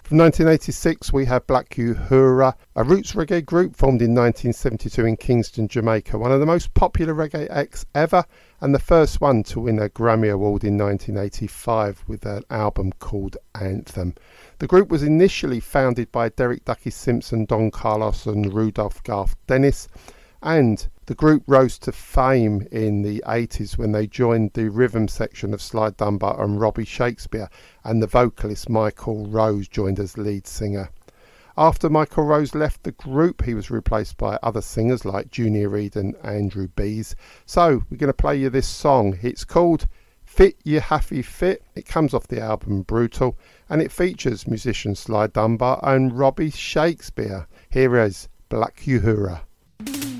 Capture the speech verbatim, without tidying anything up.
From nineteen eighty-six we have Black Uhura, a roots reggae group formed in nineteen seventy-two in Kingston, Jamaica, one of the most popular reggae acts ever and the first one to win a Grammy Award in nineteen eighty-five with an album called Anthem. The group was initially founded by Derek Ducky Simpson, Don Carlos and Rudolph Garth Dennis, and the group rose to fame in the eighties when they joined the rhythm section of Sly Dunbar and Robbie Shakespeare, and the vocalist Michael Rose joined as lead singer. After Michael Rose left the group, he was replaced by other singers like Junior Reid and Andrew Bees. So we're going to play you this song. It's called Fit You Happy Fit. It comes off the album Brutal, and it features musician Sly Dunbar and Robbie Shakespeare. Here is Black Uhura.